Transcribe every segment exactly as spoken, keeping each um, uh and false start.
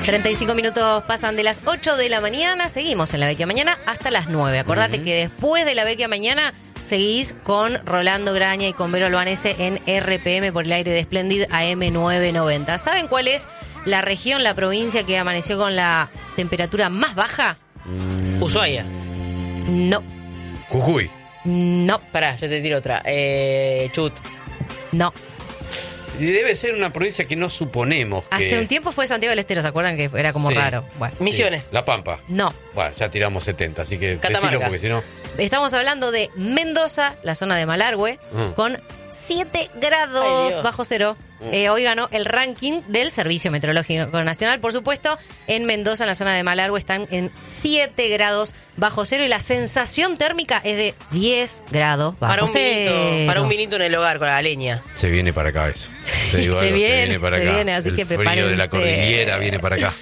treinta y cinco minutos pasan de las ocho de la mañana. Seguimos en La Vecchia Mañana hasta las nueve. Acordate uh-huh. que después de La Vecchia Mañana seguís con Rolando Graña y con Vero Albanese en R P M por el aire de Splendid A M novecientos noventa. ¿Saben cuál es la región, la provincia que amaneció con la temperatura más baja? Mm. Ushuaia. No. Jujuy. No. Pará, yo te tiro otra. Eh, Chut. No. Y debe ser una provincia que no suponemos que... Hace un tiempo fue Santiago del Estero, ¿se acuerdan que era como sí. raro? Bueno. Misiones. Sí. La Pampa. No. Bueno, ya tiramos setenta, así que Catamarca. decilo porque si no... Estamos hablando de Mendoza, la zona de Malargüe, Mm. con siete Ay, grados Dios. bajo cero. Mm. Eh, hoy ganó el ranking del Servicio Meteorológico Nacional. Por supuesto, en Mendoza, en la zona de Malargüe, están en siete grados bajo cero y la sensación térmica es de diez grados bajo Para un cero. vinito, para un vinito en el hogar con la leña. Se viene para acá eso. Te digo Se algo, viene, se viene para se acá. viene, así el que frío de la prepárense. cordillera viene para acá.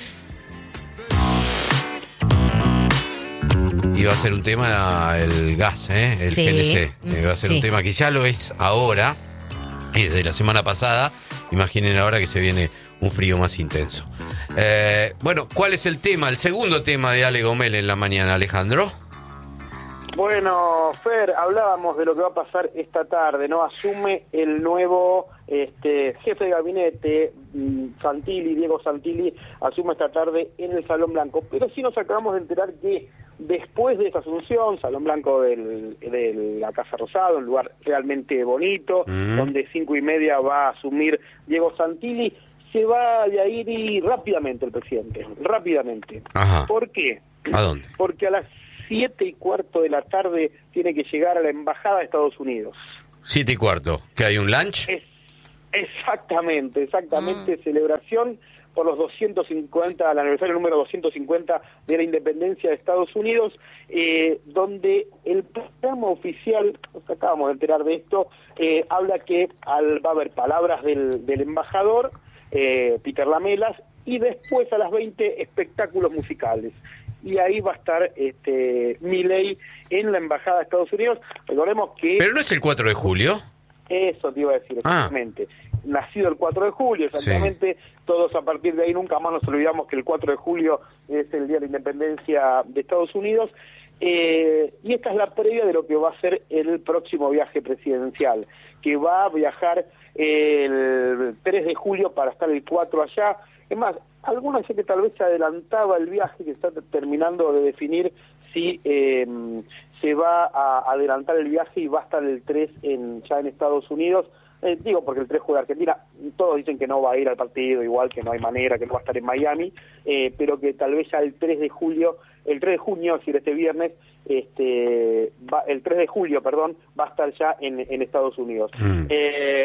Y va a ser un tema el gas, ¿eh? El Sí. P L C. Eh, va a ser Sí. un tema que ya lo es ahora, y desde la semana pasada. Imaginen ahora que se viene un frío más intenso. Eh, bueno, ¿cuál es el tema? El segundo tema de Ale Gomel en la mañana, Alejandro. Bueno, Fer, hablábamos de lo que va a pasar esta tarde, ¿no? Asume el nuevo este, jefe de gabinete, mm, Santilli, Diego Santilli, asume esta tarde en el Salón Blanco. Pero sí nos acabamos de enterar que después de esta asunción, Salón Blanco del, de la Casa Rosada, un lugar realmente bonito, Mm. donde cinco y media va a asumir Diego Santilli, se va a ir y rápidamente el presidente, rápidamente. Ajá. ¿Por qué? ¿A dónde? Porque a las siete y cuarto de la tarde tiene que llegar a la Embajada de Estados Unidos. Siete y cuarto. ¿Que hay un lunch? Es, exactamente, exactamente, Mm. celebración por los doscientos cincuenta, el aniversario número doscientos cincuenta de la independencia de Estados Unidos, eh, donde el programa oficial, nos acabamos de enterar de esto, eh, habla que al, va a haber palabras del, del embajador, eh, Peter Lamelas, y después a las veinte espectáculos musicales. Y ahí va a estar este Milei en la Embajada de Estados Unidos. Recordemos que... ¿Pero no es el cuatro de julio? Eso te iba a decir, Ah. exactamente. Nacido el cuatro de julio, exactamente. Sí. Todos a partir de ahí nunca más nos olvidamos que el cuatro de julio es el Día de la Independencia de Estados Unidos. Eh, y esta es la previa de lo que va a ser el próximo viaje presidencial, que va a viajar el tres de julio para estar el cuatro allá. Es más, algunos dicen que tal vez se adelantaba el viaje, que está terminando de definir si eh, se va a adelantar el viaje y va a estar el tres en, ya en Estados Unidos. Eh, digo porque el tres juega Argentina, todos dicen que no va a ir al partido, igual que no hay manera, que no va a estar en Miami, eh, pero que tal vez ya el tres de julio, el tres de junio, es decir, este viernes, este va, el tres de julio, perdón, va a estar ya en, en Estados Unidos. Mm. Eh,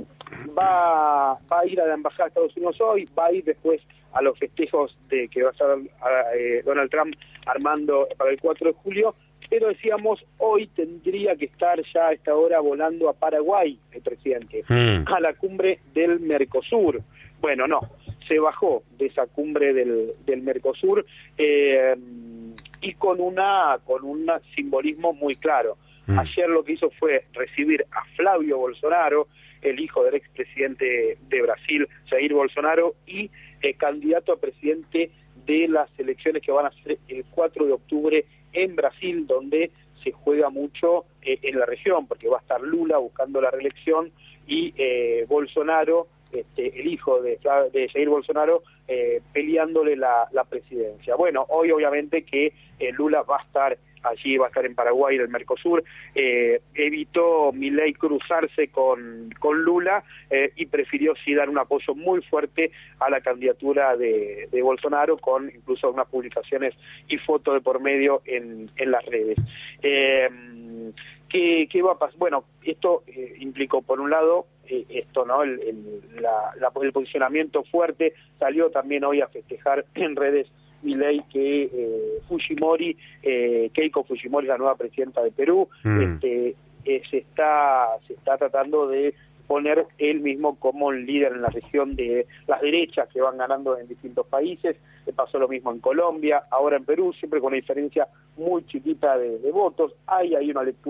va, va a ir a la Embajada de Estados Unidos hoy, va a ir después a los festejos de que va a estar a, eh, Donald Trump armando para el cuatro de julio, pero decíamos, hoy tendría que estar ya a esta hora volando a Paraguay, el presidente, mm. a la cumbre del Mercosur. Bueno, no, se bajó de esa cumbre del, del Mercosur eh, y con una con un simbolismo muy claro. Mm. Ayer lo que hizo fue recibir a Flavio Bolsonaro, el hijo del expresidente de Brasil, Jair Bolsonaro, y eh, candidato a presidente de las elecciones que van a ser el cuatro de octubre en Brasil, donde se juega mucho eh, en la región, porque va a estar Lula buscando la reelección y eh, Bolsonaro, este, el hijo de, de Jair Bolsonaro, eh, peleándole la, la presidencia. Bueno, hoy obviamente que eh, Lula va a estar allí, va a estar en Paraguay, en el Mercosur, eh, evitó Milei cruzarse con, con Lula eh, y prefirió sí dar un apoyo muy fuerte a la candidatura de, de Bolsonaro, con incluso unas publicaciones y fotos de por medio en, en las redes. Eh, ¿qué, ¿Qué va a pasar? Bueno, esto eh, implicó, por un lado, eh, esto, ¿no? El, el, la, la, el posicionamiento fuerte. Salió también hoy a festejar en redes Milei que eh, Fujimori, eh, Keiko Fujimori, la nueva presidenta de Perú, mm. este, eh, se está se está tratando de poner él mismo como el líder en la región de las derechas que van ganando en distintos países. Le pasó lo mismo en Colombia, ahora en Perú, siempre con una diferencia muy chiquita de, de votos. Hay ahí una lectura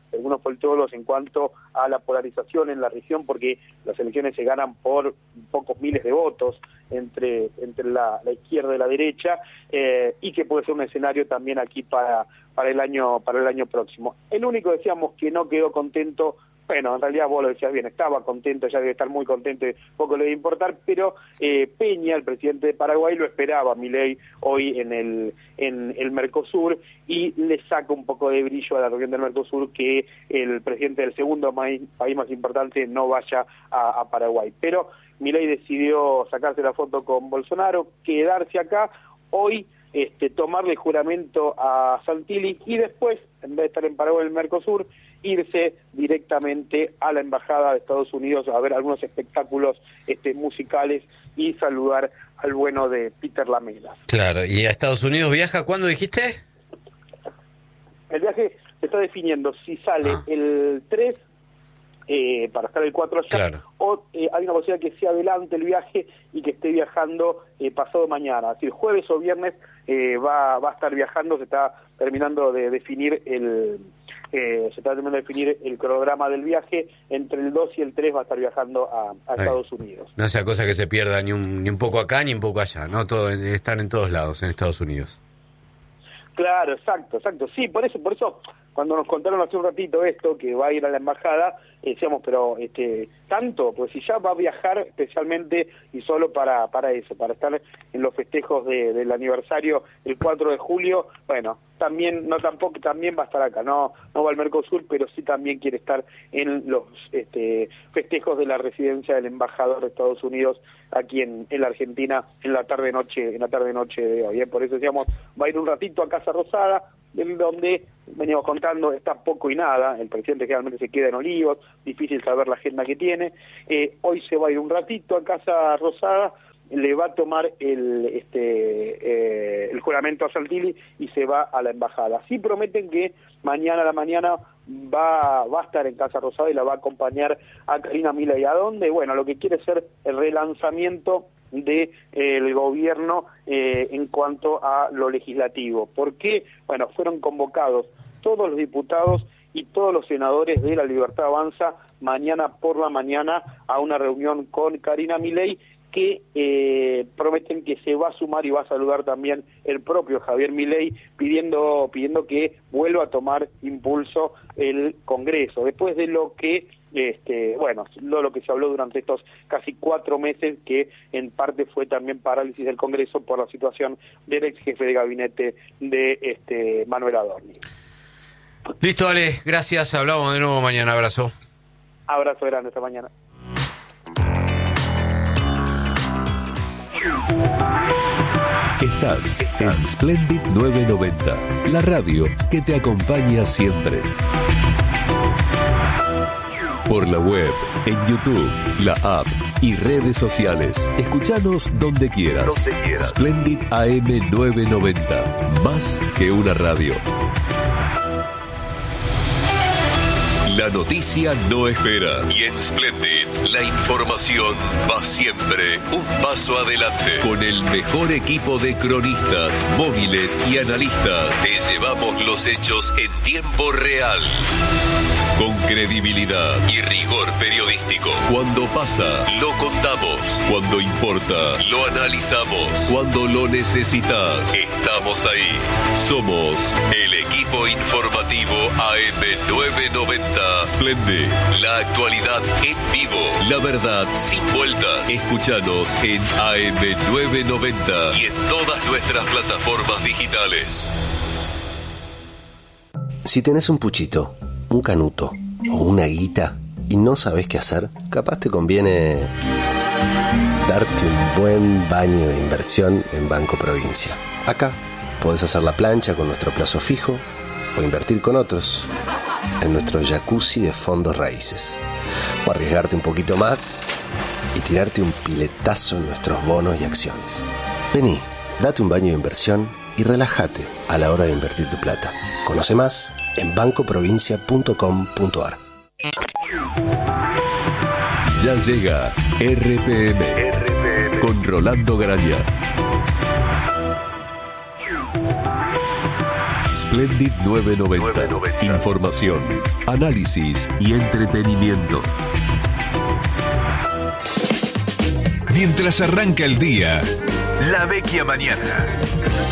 algunos politólogos en cuanto a la polarización en la región, porque las elecciones se ganan por pocos miles de votos entre entre la, la izquierda y la derecha, eh, y que puede ser un escenario también aquí para para el año para el año próximo. El único, decíamos, que no quedó contento, bueno, en realidad vos lo decías bien, estaba contento, ya debe estar muy contento, poco le debe importar, pero eh, Peña, el presidente de Paraguay, lo esperaba a Milei hoy en el en el Mercosur, y le saca un poco de brillo a la región del Mercosur que el presidente del segundo país, país más importante no vaya a, a Paraguay. Pero Milei decidió sacarse la foto con Bolsonaro, quedarse acá, hoy este, tomarle juramento a Santilli y después, en vez de estar en Paraguay en el Mercosur, irse directamente a la embajada de Estados Unidos a ver algunos espectáculos este, musicales y saludar al bueno de Peter Lamelas. Claro, ¿y a Estados Unidos viaja cuándo dijiste? El viaje se está definiendo si sale ah. el tres eh, para estar el cuatro allá, claro. o eh, hay una posibilidad que se adelante el viaje y que esté viajando eh, pasado mañana, es decir, jueves o viernes eh, va, va a estar viajando, se está terminando de definir el... Eh, se está terminando de definir el cronograma del viaje, entre el dos y el tres va a estar viajando a, a Estados Unidos. No sea cosa que se pierda ni un, ni un poco acá ni un poco allá, ¿no? Todo, están en todos lados, en Estados Unidos. Claro, exacto, exacto. Sí, por eso, por eso, cuando nos contaron hace un ratito esto, que va a ir a la embajada, eh, decíamos, pero este tanto, pues si ya va a viajar especialmente y solo para para eso, para estar en los festejos de, del aniversario el cuatro de julio, bueno, también no tampoco también va a estar acá, no no va al Mercosur, pero sí también quiere estar en los este festejos de la residencia del embajador de Estados Unidos aquí en, en la Argentina en la tarde noche en la tarde noche de hoy. ¿eh? Por eso decíamos, va a ir un ratito a Casa Rosada, en donde veníamos contando está poco y nada, el presidente generalmente se queda en Olivos, difícil saber la agenda que tiene, eh, hoy se va a ir un ratito a Casa Rosada, le va a tomar el este eh, el juramento a Santilli y se va a la embajada. Sí prometen que mañana a la mañana va va a estar en Casa Rosada y la va a acompañar a Karina Milei. ¿A dónde? Bueno, lo que quiere ser el relanzamiento de eh, el gobierno eh, en cuanto a lo legislativo. ¿Por qué? Bueno, fueron convocados todos los diputados y todos los senadores de La Libertad Avanza mañana por la mañana a una reunión con Karina Milei, que eh, prometen que se va a sumar y va a saludar también el propio Javier Milei, pidiendo pidiendo que vuelva a tomar impulso el Congreso, después de lo que este bueno lo, lo que se habló durante estos casi cuatro meses, que en parte fue también parálisis del Congreso por la situación del ex jefe de gabinete de este Manuel Adorni. Listo, Ale, gracias, hablamos de nuevo mañana, abrazo. Abrazo grande, esta mañana. Estás en Splendid nueve noventa, la radio que te acompaña siempre. Por la web, en YouTube, la app y redes sociales. Escuchanos donde quieras. Donde quieras. Splendid A M novecientos noventa, más que una radio. La noticia no espera y en Splendid la información va siempre un paso adelante. Con el mejor equipo de cronistas, móviles y analistas, te llevamos los hechos en tiempo real. Con credibilidad y rigor periodístico. Cuando pasa, lo contamos. Cuando importa, lo analizamos. Cuando lo necesitas, estamos ahí. Somos el equipo informativo A M novecientos noventa. Splendid, la actualidad en vivo, la verdad sin vueltas. Escúchanos en A M novecientos noventa y en todas nuestras plataformas digitales. Si tenés un puchito, un canuto o una guita y no sabés qué hacer, capaz te conviene darte un buen baño de inversión en Banco Provincia. Acá podés hacer la plancha con nuestro plazo fijo o invertir con otros en nuestro jacuzzi de fondos raíces, o arriesgarte un poquito más y tirarte un piletazo en nuestros bonos y acciones. Vení, date un baño de inversión y relájate a la hora de invertir tu plata. Conoce más en banco provincia punto com punto a r. Ya llega R P M, R P M con Rolando Graña. Splendid novecientos noventa. Información, análisis y entretenimiento. Mientras arranca el día, La Vecchia Mañana.